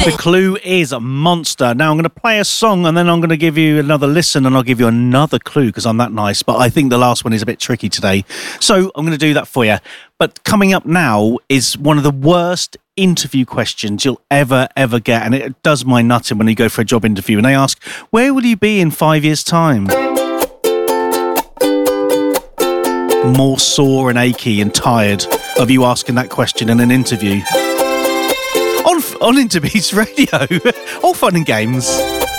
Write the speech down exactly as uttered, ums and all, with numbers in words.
The clue is a monster. Now I'm going to play a song and then I'm going to give you another listen and I'll give you another clue because I'm that nice. But I think the last one is a bit tricky today. So I'm going to do that for you. But coming up now is one of the worst interview questions you'll ever, ever get. And it does my nutting when you go for a job interview and they ask, where will you be in five years' time? More sore and achy and tired of you asking that question in an interview. On, on Interbeats Radio. All fun and games.